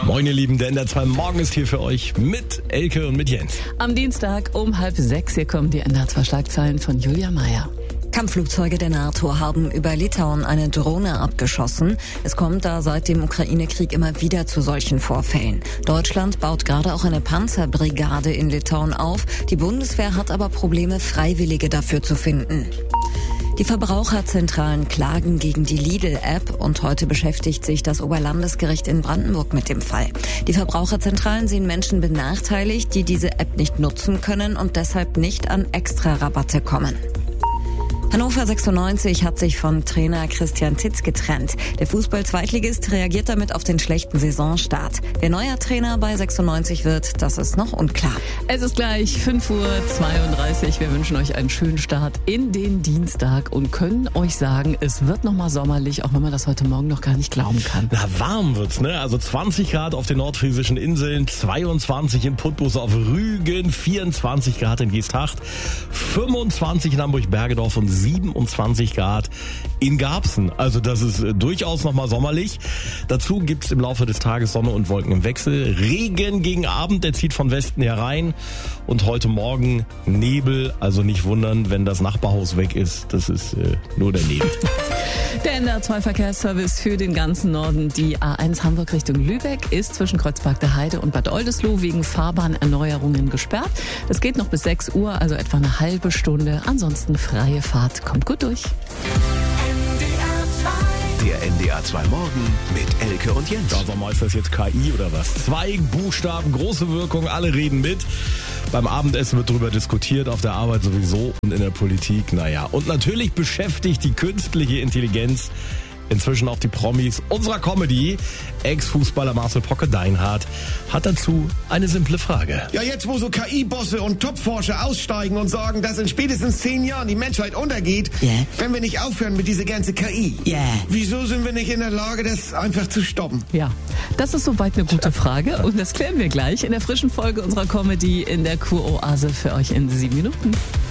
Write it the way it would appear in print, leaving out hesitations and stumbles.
Moin ihr Lieben, der NDR 2 Morgen ist hier für euch mit Elke und mit Jens. Am Dienstag um 5:30 hier kommen die NDR 2 Schlagzeilen von Julia Meyer. Kampfflugzeuge der NATO haben über Litauen eine Drohne abgeschossen. Es kommt da seit dem Ukraine-Krieg immer wieder zu solchen Vorfällen. Deutschland baut gerade auch eine Panzerbrigade in Litauen auf. Die Bundeswehr hat aber Probleme, Freiwillige dafür zu finden. Die Verbraucherzentralen klagen gegen die Lidl-App und heute beschäftigt sich das Oberlandesgericht in Brandenburg mit dem Fall. Die Verbraucherzentralen sehen Menschen benachteiligt, die diese App nicht nutzen können und deshalb nicht an Extra-Rabatte kommen. Hannover 96 hat sich von Trainer Christian Titz getrennt. Der Fußball-Zweitligist reagiert damit auf den schlechten Saisonstart. Wer neuer Trainer bei 96 wird, das ist noch unklar. Es ist gleich 5:32 Uhr. Wir wünschen euch einen schönen Start in den Dienstag und können euch sagen, es wird nochmal sommerlich, auch wenn man das heute Morgen noch gar nicht glauben kann. Na, warm wird's, ne? Also 20 Grad auf den nordfriesischen Inseln, 22 in Putbus auf Rügen, 24 Grad in Geesthacht, 25 in Hamburg-Bergedorf und 27 Grad in Garbsen. Also das ist durchaus nochmal sommerlich. Dazu gibt's im Laufe des Tages Sonne und Wolken im Wechsel. Regen gegen Abend, der zieht von Westen herein. Und heute Morgen Nebel. Also nicht wundern, wenn das Nachbarhaus weg ist. Das ist nur der Nebel. Der NDR 2 Verkehrsservice für den ganzen Norden. Die A1 Hamburg Richtung Lübeck ist zwischen Kreuzberg der Heide und Bad Oldesloe wegen Fahrbahnerneuerungen gesperrt. Es geht noch bis 6 Uhr, also etwa eine halbe Stunde. Ansonsten freie Fahrt. Kommt gut durch. Der NDR 2 Morgen mit Elke und Jens. Ja, sag mal, ist das jetzt KI oder was? 2 Buchstaben, große Wirkung, alle reden mit. Beim Abendessen wird darüber diskutiert, auf der Arbeit sowieso und in der Politik, naja. Und natürlich beschäftigt die künstliche Intelligenz inzwischen auch die Promis unserer Comedy. Ex-Fußballer Marcel Pocke-Deinhardt hat dazu eine simple Frage. Ja, jetzt wo so KI-Bosse und Top-Forscher aussteigen und sagen, dass in spätestens 10 Jahren die Menschheit untergeht, wenn wir nicht aufhören mit dieser ganzen KI, wieso sind wir nicht in der Lage, das einfach zu stoppen? Ja, das ist soweit eine gute Frage und das klären wir gleich in der frischen Folge unserer Comedy in der Kuroase für euch in 7 Minuten.